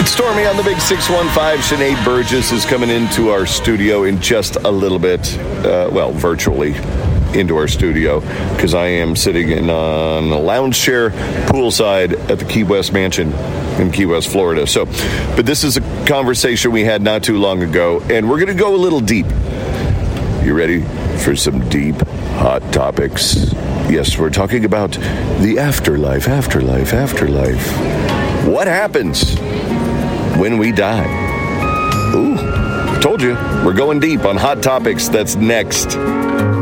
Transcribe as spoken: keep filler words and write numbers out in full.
It's Stormy on the Big six one five. Sinead Burgess is coming into our studio in just a little bit. Uh, well, virtually into our studio, because I am sitting in on a lounge chair poolside at the Key West Mansion in Key West, Florida. So, but this is a conversation we had not too long ago, and we're going to go a little deep. You ready for some deep, hot topics? Yes, we're talking about the afterlife, afterlife, afterlife. What happens when we die? Ooh, told you, we're going deep on hot topics. That's next.